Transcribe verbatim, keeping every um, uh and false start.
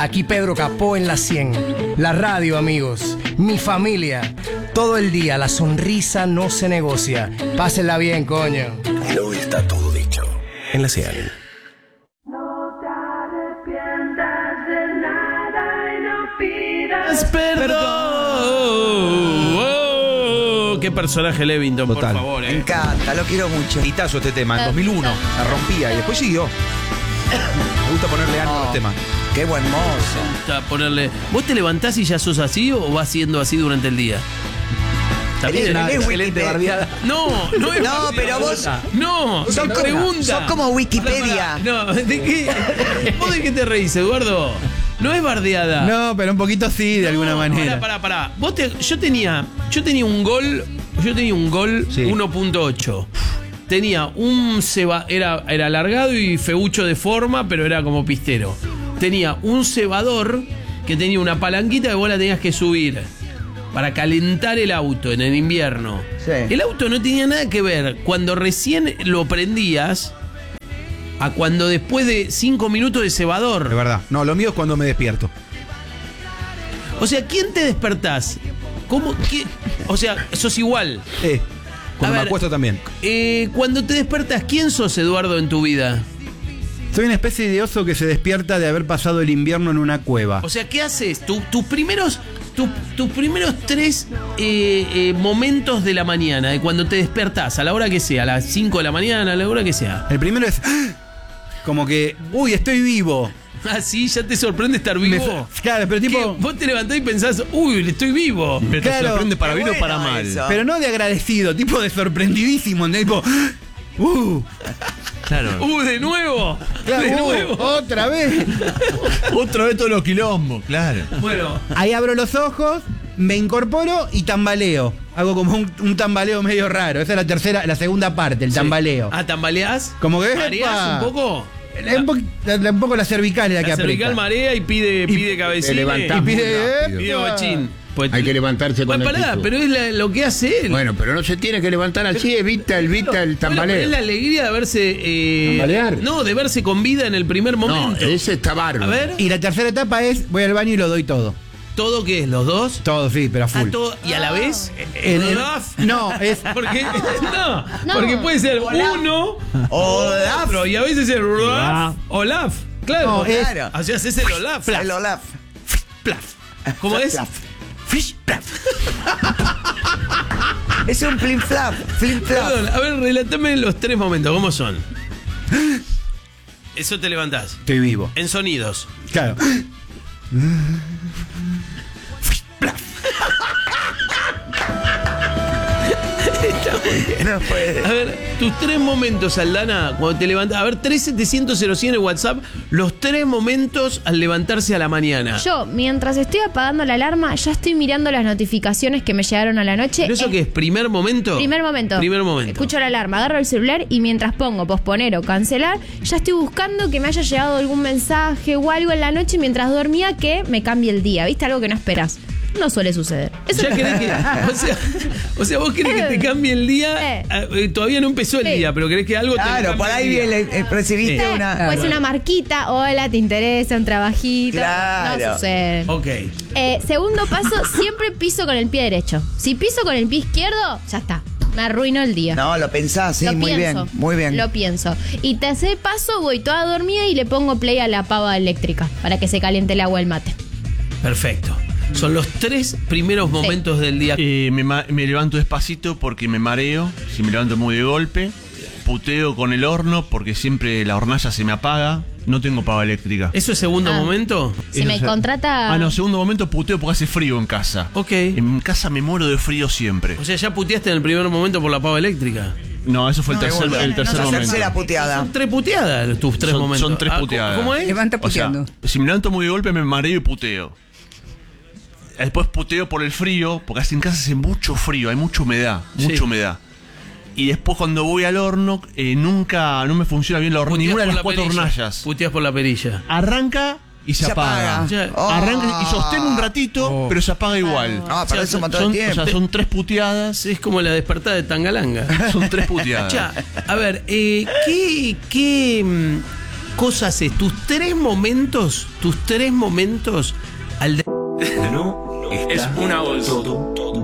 Aquí Pedro Capó en la cien. La radio, amigos. Mi familia. Todo el día, la sonrisa no se negocia. Pásenla bien, coño. No está todo dicho. En la cien. Perdón. Oh, qué personaje Levington, Total. por favor. Me Eh. encanta, lo quiero mucho. Hitazo este tema, en dos mil uno. La rompía y después siguió. Me gusta ponerle ánimo a los temas. Qué buen mozo. Está, ponerle. ¿Vos te levantás y ya sos así o vas siendo así durante el día? También Es era- una excelente Wikipedia. bardeada. No, no es No, bardeada. pero vos- No, Sos me como- pregunta. sos como Wikipedia. No, ¿de qué? ¿Vos de qué te reís, Eduardo? No es bardeada. No, pero un poquito sí, de alguna No, manera. Pará, pará, pará. Vos te- yo tenía. Yo tenía un gol. Yo tenía un gol Sí. uno punto ocho. Tenía un ceba, era, era alargado y feucho de forma, pero era como pistero. Tenía un cebador que tenía una palanquita que vos la tenías que subir para calentar el auto en el invierno. Sí. El auto no tenía nada que ver cuando recién lo prendías a cuando después de cinco minutos de cebador. De verdad. No, lo mío es cuando me despierto. O sea, ¿quién te despertás? ¿Cómo? ¿Qué? O sea, sos igual. Eh, cuando A me ver. acuesto también. Eh, cuando te despertás, ¿quién sos, Eduardo, en tu vida? Soy una especie de oso que se despierta de haber pasado el invierno en una cueva. O sea, ¿qué haces? Tu- tus primeros, tu- tus primeros tres eh, eh, momentos de la mañana, de cuando te despertás, a la hora que sea, a las cinco de la mañana, a la hora que sea. El primero es como que, uy, estoy vivo. Ah, sí, ya te sorprende estar Me- vivo. claro, pero ¿Qué? tipo, Vos te levantás y pensás, uy, estoy vivo. Pero te Claro. sorprende para Qué bien o para bueno mal. eso. pero no de agradecido, tipo de sorprendidísimo, ¿no? Tipo, uh, Claro. Uh, de nuevo. claro, de uh, nuevo. otra vez. Otra vez todos los quilombos, claro. Bueno, Ahí abro los ojos, me incorporo y tambaleo. Hago como un, un tambaleo medio raro. Esa es la tercera, la segunda parte, el sí. tambaleo. Ah, ¿tambaleás? Como que ¿Mareás ¡epa! un poco? Es un, poqu- la- un poco la cervical es la, La que cervical aprieta. marea y pide, pide cabecilla. levantás Y muy pide, rápido. Pide ¡epa! bochín. Pues- Hay que levantarse Bueno, con el pará, pico. pero es la- lo que hace él. Bueno, pero no se tiene que levantar así, evita, evita el Bueno, pero tambaleo. es la alegría de verse. Eh, ¿Tambalear? No, de verse con vida en el primer No, momento. ese está bárbaro. A ver, Y la tercera etapa es, voy al baño y lo doy todo. ¿todo qué es? ¿Los dos? Todo, sí, pero a Ah, full. todo, y a la vez. El- el- Olaf. no, es... Porque, no, No. porque puede ser uno Olaf. otro, y a veces el Olaf. Olaf, claro. No, es- Claro. Así haces el Olaf. El Olaf. Plaf. ¿Cómo es? Flap. Fish, plaf. Es un flim flap. Flim flap. Perdón, a ver, relatame los tres momentos, ¿cómo son? Eso te levantás. Estoy vivo. En sonidos. Claro. No puede. A ver, tus tres momentos, Aldana, cuando te levantas. A ver, tres setecientos cero cien en WhatsApp. Los tres momentos al levantarse a la mañana. Yo, mientras estoy apagando la alarma, ya estoy mirando las notificaciones que me llegaron a la noche. ¿Pero eso Eh, qué es? ¿Primer momento? Primer momento. Primer momento. Escucho la alarma, agarro el celular y mientras pongo posponer o cancelar, ya estoy buscando que me haya llegado algún mensaje o algo en la noche mientras dormía que me cambie el día. ¿Viste? Algo que no esperas. No suele suceder. Eso Ya querés que. O sea, o sea, vos querés que te cambie el día. Eh. ah, eh, todavía no empezó el Eh. día, pero querés que algo te Claro, cambie por ahí el día. viene, eh, recibiste Sí. una. Puede ser una marquita, hola, ¿te interesa un trabajito? Claro. No sucede. Ok. Eh, segundo paso, siempre piso con el pie derecho. Si piso con el pie izquierdo, ya está. Me arruino el día. No, lo pensás, sí, Lo muy pienso. bien, muy bien. Lo pienso. Y tercer paso, voy toda dormida y le pongo play a la pava eléctrica para que se caliente el agua del mate. Perfecto. Son los tres primeros momentos del día. Eh, me, ma- me levanto despacito porque me mareo. Si me levanto muy de golpe. Puteo con el horno porque siempre la hornalla se me apaga. No tengo pava eléctrica. ¿Eso es segundo Ah. momento? Si Eso me se- contrata. Ah, no, segundo momento puteo porque hace frío en casa. Ok. En casa me muero de frío siempre. O sea, ya puteaste en el primer momento por la pava eléctrica. No, eso fue el No, tercer, bueno, el tercer la momento. tercera puteada. Son tres puteadas tus tres Son- momentos. son tres Ah, puteadas. ¿Cómo es? Levanta O sea, puteando. si me levanto muy de golpe me mareo y puteo. Después puteo por el frío, porque así en casa hace mucho frío, hay mucha humedad, mucha Sí. humedad. Y después cuando voy al horno, eh, nunca, no me funciona bien la hornalla, Puteás ninguna de por las la cuatro perilla. hornallas. Puteas por la perilla. Arranca y se, Se apaga. apaga. Ya. Oh. Arranca y sostengo un ratito, Oh. pero se apaga igual. Ah, pero O sea, eso un montón Son, de o tiempo. sea, son tres puteadas. Es como la despertada de Tangalanga. Son tres puteadas. Ya, a ver, eh, ¿qué, qué, mm, cosas es tus tres momentos, tus tres momentos al de... No es una bolsa. todo